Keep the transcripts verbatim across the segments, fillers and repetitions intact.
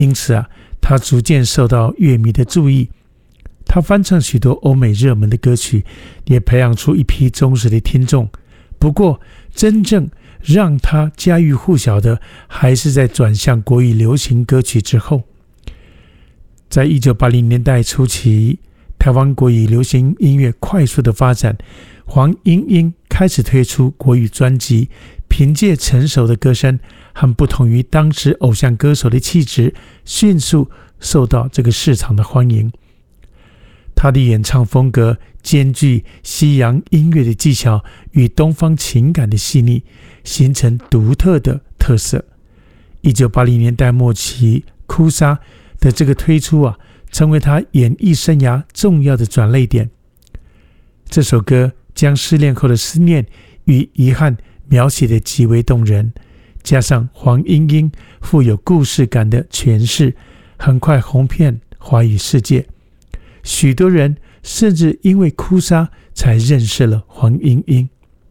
因此啊，他逐渐受到乐迷的注意。他翻唱许多欧美热门的歌曲，也培养出一批忠实的听众。不过，真正让他家喻户晓的，还是在转向国语流行歌曲之后。在一九八零年代初期，台湾国语流行音乐快速的发展，黄鶯鶯开始推出国语专辑，凭借成熟的歌声和不同于当时偶像歌手的气质，迅速受到这个市场的欢迎。他的演唱风格兼具西洋音乐的技巧与东方情感的细腻，形成独特的特色。一九八零年代末期，哭砂的这个推出啊，成为他演艺生涯重要的转捩点。这首歌将失恋后的思念与遗憾描写得极为动人，加上黄鶯鶯富有故事感的诠释，很快红遍华语世界。许多人甚至因为哭砂才认识了黄鶯鶯。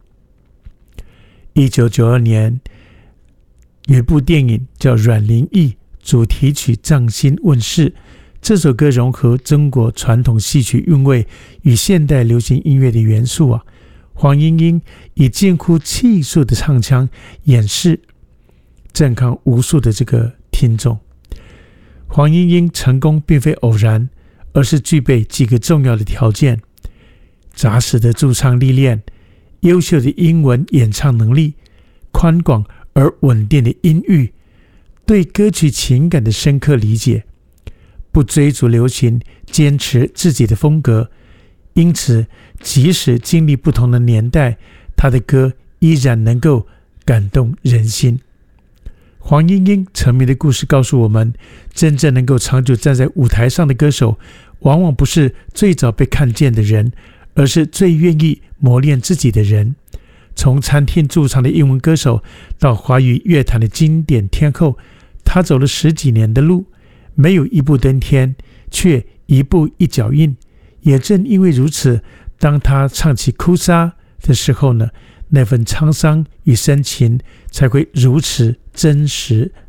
一九九二年，有一部电影叫《阮玲玉》，主题曲《匠心》问世。这首歌融合中国传统戏曲韵味与现代流行音乐的元素啊，黄鶯鶯以近乎气数的唱腔演示，震撼无数的这个听众。黄鶯鶯成功并非偶然，而是具备几个重要的条件：扎实的驻唱历练，优秀的英文演唱能力，宽广而稳定的音域，对歌曲情感的深刻理解，不追逐流行，坚持自己的风格。因此，即使经历不同的年代，他的歌依然能够感动人心。黄鶯鶯成名的故事告诉我们，真正能够长久站在舞台上的歌手，往往不是最早被看见的人，而是最愿意磨练自己的人。从餐厅驻唱的英文歌手到华语乐坛的经典天后，他走了十几年的路，没有一步登天，却一步一脚印。也正因为如此，当他唱起哭砂的时候呢，那份沧桑与深情才会如此真实